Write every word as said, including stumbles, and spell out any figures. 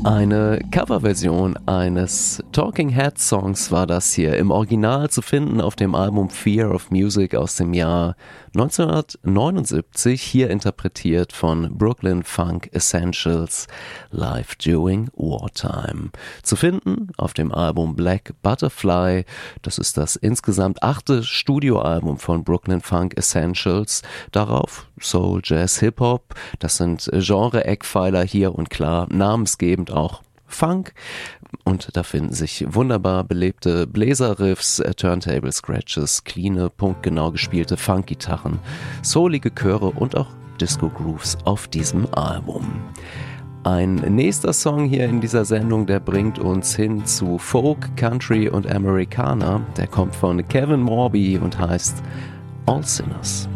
Eine Coverversion eines Talking Heads Songs war das hier, im Original zu finden auf dem Album Fear of Music aus dem Jahr neunzehnhundertneunundsiebzig, hier interpretiert von Brooklyn Funk Essentials, Live During Wartime. Zu finden auf dem Album Black Butterfly, das ist das insgesamt achte Studioalbum von Brooklyn Funk Essentials. Darauf Soul, Jazz, Hip-Hop, das sind Genre-Eckpfeiler hier und klar namensgebend auch Funk, und da finden sich wunderbar belebte Bläserriffs, Turntable Scratches, cleane, punktgenau gespielte Funkgitarren, soulige Chöre und auch Disco-Grooves auf diesem Album. Ein nächster Song hier in dieser Sendung, der bringt uns hin zu Folk, Country und Americana. Der kommt von Kevin Morby und heißt All Sinners.